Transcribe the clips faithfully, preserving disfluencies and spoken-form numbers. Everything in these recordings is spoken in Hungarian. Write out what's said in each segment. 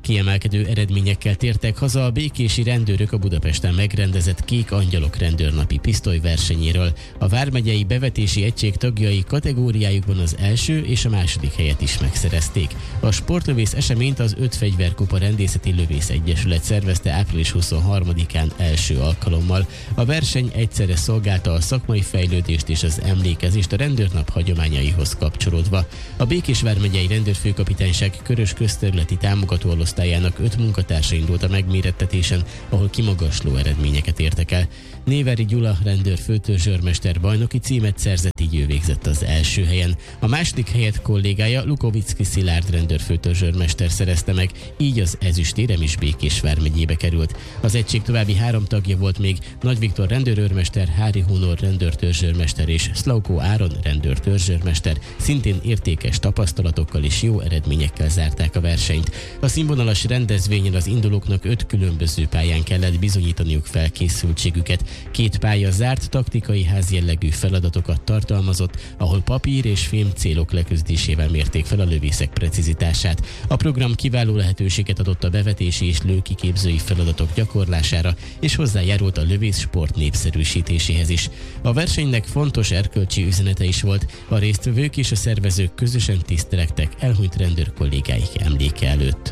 Kiemelkedő eredményekkel tértek haza a békési rendőrök a Budapesten megrendezett Kék Angyalok rendőrnapi pisztolyversenyéről. A vármegyei bevetési egység tagjai kategóriájukban az első és a második helyet is megszerezték. A sportlövész eseményt az Öt Fegyverkupa Rendészeti Lövész Egyesület szervezte április huszonharmadikán első alkalommal. A verseny egyszerre szolgálta a szakmai fejlődést és az emlékezést a rendőrnap hagyományaihoz kapcsolódva. A Békés vármegyei rendőrfőkapitányság Körös közterületi támogató alosztályának öt munkatársa indult a megmérettetésen, ahol kimagasló eredményeket értek el. Néveri Gyula rendőrfőtörzsőrmester bajnoki címet szerzett, így ő végzett az első helyen. A második helyet kollégája Lukovicki Szilárd rendőrfőtörzsőrmester szerezte meg, így az ezüstérem is Békés vármegyébe került. Az egység további három tagja volt még: Nagy Viktor rendőrőrmester, Hári Hunor rendőrtörzsőrmester és Szlaukó Áron rendőrtörzsőrmester, szintén értékes tapasztalatokkal és jó eredményekkel zárták a versenyt. A színvonalas rendezvényen az indulóknak öt különböző pályán kellett bizonyítaniuk felkészültségüket. Két pálya zárt taktikai házjellegű feladatokat tartalmazott, ahol papír és fém célok leküzdésével mérték fel a lövészek precizitását. A program kiváló lehetőséget adott a bevetési és lőkiképzői feladatok gyakorlására, és hozzájárult a lövészsport népszerűsítéséhez is. A versenynek fontos erkölcsi üzenete is volt. A résztvevők és a szervezők közösen tisztelegtek elhunyt rendőr kollégáik emléke előtt.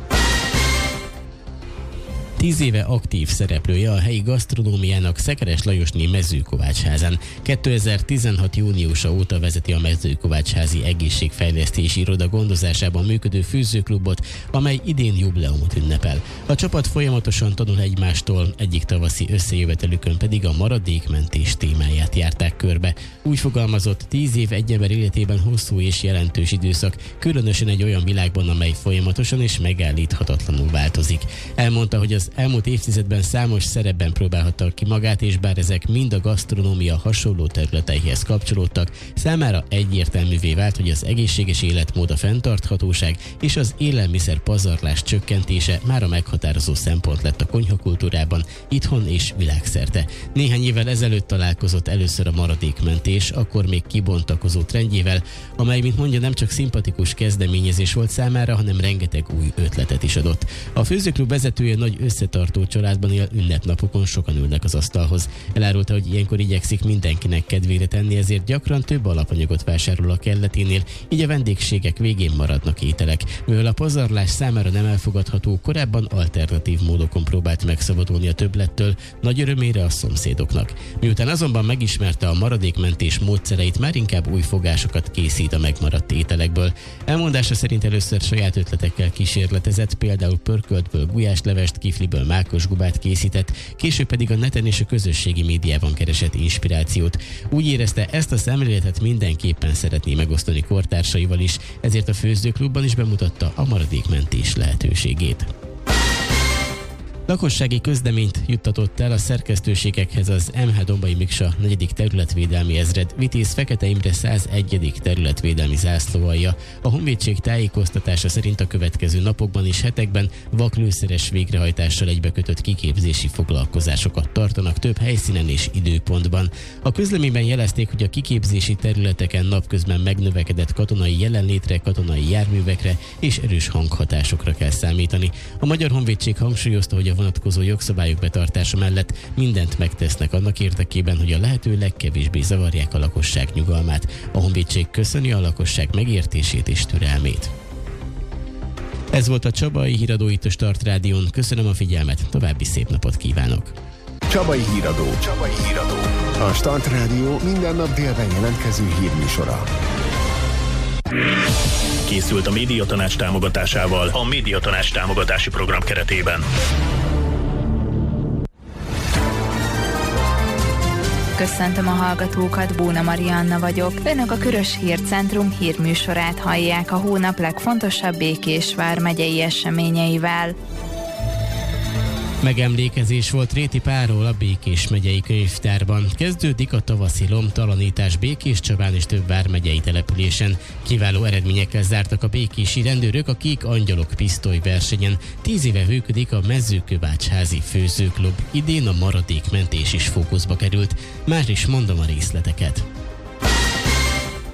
Tíz éve aktív szereplője a helyi gasztronómiának Szekeres Lajosné Mezőkovácsházán. kétezer-tizenhat júniusa óta vezeti a Mezőkovácsházi Egészségfejlesztési Iroda gondozásában működő főzőklubot, amely idén jubileumot ünnepel. A csapat folyamatosan tanul egymástól, egyik tavaszi összejövetelükön pedig a maradékmentés témáját járták körbe. Úgy fogalmazott: tíz év egy ember életében hosszú és jelentős időszak, különösen egy olyan világban, amely folyamatosan és megállíthatatlanul változik. Elmondta, hogy az elmúlt évtizedben számos szerepben próbálhatta ki magát, és bár ezek mind a gasztronómia hasonló területeihez kapcsolódtak, számára egyértelművé vált, hogy az egészséges életmód, a fenntarthatóság és az élelmiszer pazarlás csökkentése már a meghatározó szempont lett a konyhakultúrában, itthon és világszerte. Néhány évvel ezelőtt találkozott először a maradékmentés, akkor még kibontakozó trendjével, amely, mint mondja, nem csak szimpatikus kezdeményezés volt számára, hanem rengeteg új ötletet is adott. A főzőklub vezetője nagy összetartó családban él, ünnepnapokon sokan ülnek az asztalhoz. Elárulta, hogy ilyenkor igyekszik mindenkinek kedvére tenni, ezért gyakran több alapanyagot vásárol a kelleténél, így a vendégségek végén maradnak ételek. Mivel a pazarlás számára nem elfogadható, korábban alternatív módokon próbált megszabadulni a többlettől, nagy örömére a szomszédoknak. Miután azonban megismerte a maradékmentés módszereit, már inkább új fogásokat készít a megmaradt ételekből. Elmondása szerint először saját ötletekkel kísérletezett, például pörköltből gulyáslevest, kifliből mákosgubát készített, később pedig a neten és a közösségi médiában keresett inspirációt. Úgy érezte, ezt a szemléletet mindenképpen szeretné megosztani kortársaival is, ezért a főzőklubban is bemutatta a maradékmentés lehetőségét. Lakossági közleményt juttatott el a szerkesztőségekhez az em há Dombai Miksa negyedik területvédelmi ezred Vitéz Fekete Imre százegyedik területvédelmi zászlóalja. A honvédség tájékoztatása szerint a következő napokban és hetekben vaklőszeres végrehajtással egybekötött kiképzési foglalkozásokat tartanak több helyszínen és időpontban. A közleményben jelezték, hogy a kiképzési területeken napközben megnövekedett katonai jelenlétre, katonai járművekre és erős hanghatásokra kell számítani. A Magyar Honvédség hangsúlyozta, hogy a vonatkozó jogszabályok betartása mellett mindent megtesznek annak érdekében, hogy a lehető legkevésbé zavarják a lakosság nyugalmát. A honvédség köszöni a lakosság megértését és türelmét. Ez volt a Csabai Híradó itt a Start Rádión. Köszönöm a figyelmet, további szép napot kívánok! Csabai Híradó. Csabai Híradó. A Start Rádió minden nap délben jelentkező hírműsora. Készült a Médiatanács támogatásával a Médiatanács támogatási program keretében. Köszöntöm a hallgatókat, Bóna Marianna vagyok. Önök a Körös Hírcentrum hírműsorát hallják a hónap legfontosabb Békés vármegyei eseményeivel. Megemlékezés volt Réti Pálról a Békés megyei könyvtárban. Kezdődik a tavaszi lomtalanítás Békéscsabán és több vármegyei településen. Kiváló eredményekkel zártak a békési rendőrök a Kék Angyalok pisztolyversenyen. Tíz éve működik a Mezőkovácsházi Főzőklub. Idén a maradékmentés is fókuszba került. Már is mondom a részleteket.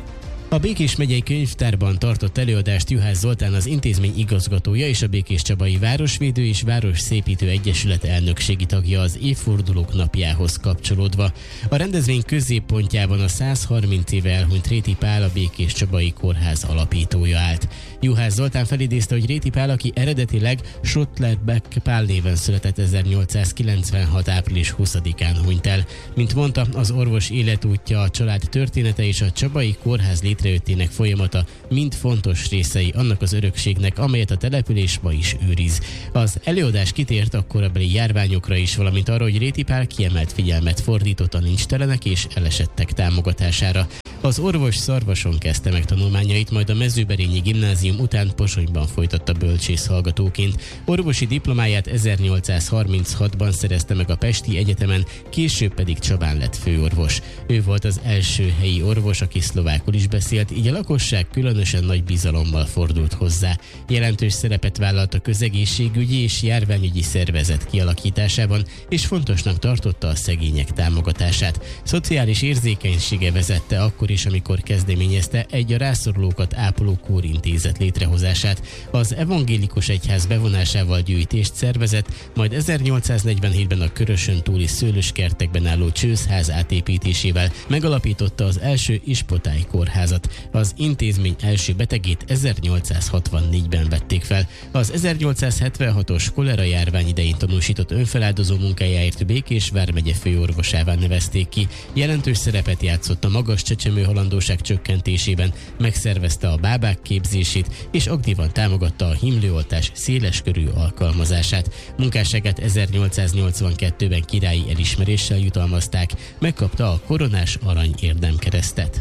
A Békés megyei könyvtárban tartott előadást Juhász Zoltán, az intézmény igazgatója és a Békéscsabai Városvédő és Városszépítő Egyesület elnökségi tagja az évfordulók napjához kapcsolódva. A rendezvény középpontjában a száz harminc éve elhunyt Réti Pál, a Békéscsabai Kórház alapítója állt. Juhász Zoltán felidézte, hogy Réti Pál, aki eredetileg Schottlerbeck Pál néven született, ezernyolcszázkilencvenhat április huszadikán hunyt el. Mint mondta, az orvos életútja, a család története és a Csabai Kórház létrejöttének folyamata mind fontos részei annak az örökségnek, amelyet a település ma is őriz. Az előadás kitért a korabeli járványokra is, valamint arra, hogy Réti Pál kiemelt figyelmet fordított a nincstelenek és elesettek támogatására. Az orvos Szarvason kezdte meg tanulmányait, majd a Mezőberényi Gimnázium után Pozsonyban folytatta bölcsész hallgatóként. Orvosi diplomáját ezernyolcszázharminchatban szerezte meg a Pesti Egyetemen, később pedig Csabán lett főorvos. Ő volt az első helyi orvos, aki szlovákul is beszélt, így a lakosság különösen nagy bizalommal fordult hozzá. Jelentős szerepet vállalt a közegészségügyi és járványügyi szervezet kialakításában, és fontosnak tartotta a szegények támogatását. Szociális érzékenysége vezette akkor is, amikor kezdeményezte egy a rászorulókat ápoló kórintézet létrehozását. Az evangélikus egyház bevonásával gyűjtést szervezett, majd ezernyolcszáznegyvenhétben a Körösön túli szőlőskertekben álló csőzház átépítésével megalapította az első ispotály kórházat. Az intézmény első betegét ezernyolcszázhatvannégyben vették fel. Az ezernyolcszázhetvenhatos kolera járvány idején tanúsított önfeláldozó munkájáért Békés vármegye főorvosává nevezték ki. Jelentős szerepet játszott a magas csecsemő halandóság csökkentésében, megszervezte a bábák képzését, és aktívan támogatta a himlőoltás széleskörű alkalmazását. Munkásságát ezernyolcszáznyolcvankettőben királyi elismeréssel jutalmazták, megkapta a koronás arany érdemkeresztet.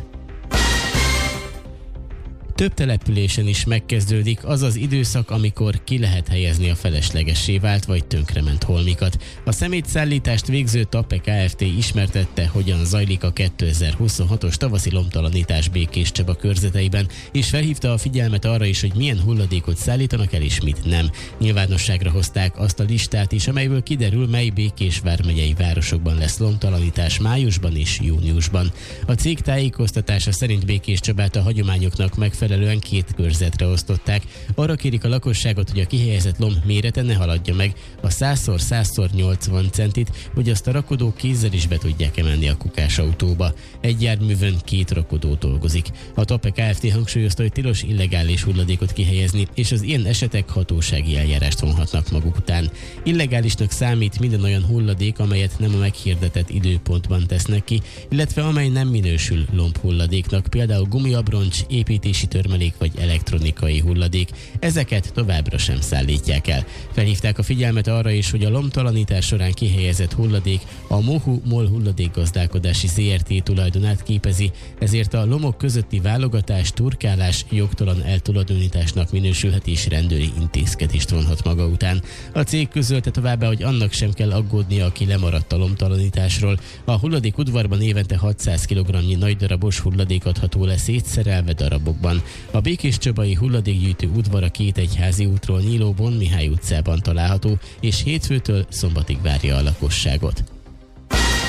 Több településen is megkezdődik az az időszak, amikor ki lehet helyezni a feleslegessé vált vagy tönkrement holmikat. A szemétszállítást végző Tappe Kft. Ismertette, hogyan zajlik a kétezer-huszonhatos tavaszi lomtalanítás Békéscsaba körzeteiben, és felhívta a figyelmet arra is, hogy milyen hulladékot szállítanak el és mit nem. Nyilvánosságra hozták azt a listát is, amelyből kiderül, mely Békés vármegyei városokban lesz lomtalanítás májusban és júniusban. A cég tájékoztatása szerint Békéscsabát a hagyományoknak megfelelően Megfelelően két körzetre osztották. Arra kérik a lakosságot, hogy a kihelyezett lomb mérete ne haladja meg a száz szor száz szor nyolcvan centit, hogy azt a rakodók kézzel is be tudják emelni a kukásautóba. Egy járművön két rakodó dolgozik. A Tappe Kft. Hangsúlyozta, hogy tilos illegális hulladékot kihelyezni, és az ilyen esetek hatósági eljárást vonhatnak maguk után. Illegálisnak számít minden olyan hulladék, amelyet nem a meghirdetett időpontban tesznek ki, illetve amely nem minősül lombhulladéknak, például gumiabroncs, építési törmelék vagy elektronikai hulladék. Ezeket továbbra sem szállítják el. Felhívták a figyelmet arra is, hogy a lomtalanítás során kihelyezett hulladék a Mohu MOL hulladékgazdálkodási zé er té tulajdonát képezi, ezért a lomok közötti válogatás, turkálás jogtalan eltulajdonításnak minősülhet és rendőri intézkedést vonhat maga után. A cég közölte továbbá, hogy annak sem kell aggódnia, aki lemaradt a lomtalanításról. A hulladék udvarban évente hatszáz kilogramnyi nagy darabos hulladék adható le szétszerelve darabokban. A Békéscsabai hulladékgyűjtő udvar a két egyházi útról nyíló Bon Mihály utcában található, és hétfőtől szombatig várja a lakosságot.